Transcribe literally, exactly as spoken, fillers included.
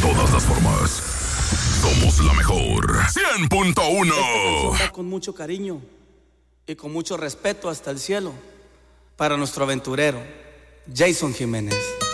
todas las formas. Somos la mejor. cien punto uno. Esta canción va con mucho cariño y con mucho respeto hasta el cielo para nuestro aventurero, Jason Jiménez.